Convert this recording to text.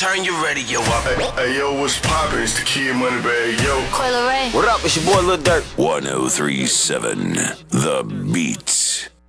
turn your radio up. Hey, yo, what's poppin'? It's the Kid Moneybag, yo. Coil Ray. What up? It's your boy Lil Durk. 1037 The Beat.